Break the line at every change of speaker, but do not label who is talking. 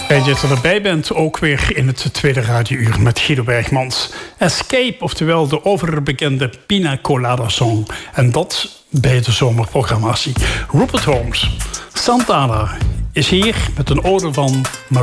Fijn dat je erbij bent, ook weer in het tweede radiouur met Guido Bergmans. Escape, oftewel de overbekende Pina Colada Song. En dat bij de zomerprogrammatie. Rupert Holmes, Santana, is hier met een ode van